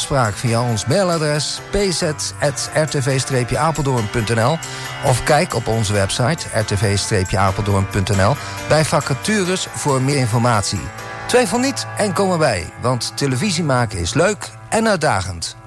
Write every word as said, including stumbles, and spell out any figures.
afspraak via ons mailadres p z at r t v streepje apeldoorn punt n l of kijk op onze website r t v streepje apeldoorn punt n l bij vacatures voor meer informatie. Twijfel niet en kom erbij, want televisie maken is leuk en uitdagend.